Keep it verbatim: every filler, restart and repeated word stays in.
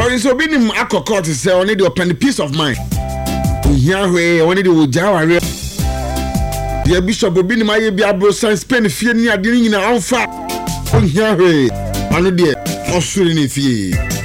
so be nim akoko to say only the open peace of mind. Here we only the ojawa. The bishop be nim aye bi abro san Spain fie ni ade ni nyina amfa. Here we anu de osuri ni fie.